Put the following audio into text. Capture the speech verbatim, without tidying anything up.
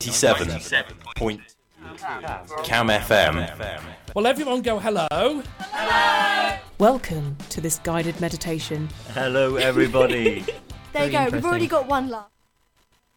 ninety-seven point Cam F M. Well, everyone go hello. Hello. Welcome to this guided meditation. Hello, everybody. There you go. We've already got one laugh.